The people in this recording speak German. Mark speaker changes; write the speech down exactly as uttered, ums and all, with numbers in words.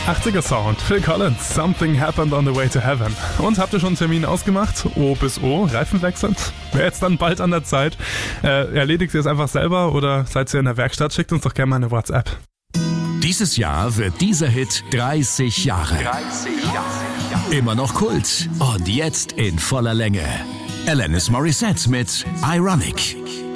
Speaker 1: achtziger Sound, Phil Collins, Something Happened on the Way to Heaven. Und habt ihr schon einen Termin ausgemacht? O bis O, Reifen wechseln? Wäre jetzt dann bald an der Zeit. Äh, erledigt ihr es einfach selber oder seid ihr in der Werkstatt? Schickt uns doch gerne mal eine WhatsApp.
Speaker 2: Dieses Jahr wird dieser Hit dreißig Jahre.
Speaker 3: dreißig Jahre.
Speaker 2: Immer noch Kult und jetzt in voller Länge. Alanis Morissette mit Ironic.